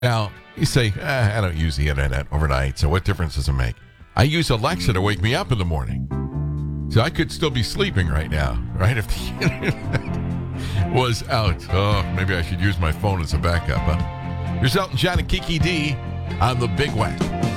Now, you say, I don't use the internet overnight, so what difference does it make? I use Alexa to wake me up in the morning. So I could still be sleeping right now, right? If the internet was out. Oh, maybe I should use my phone as a backup, huh? Here's Elton John and Kiki D on the Big Wack.